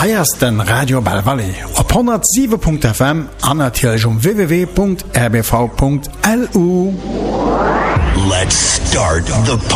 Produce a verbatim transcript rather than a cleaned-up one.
eiersten Radio Bell Valley op honderd sieben Punkt F M an natürlich um w w w Punkt r b v Punkt l u. Let's start the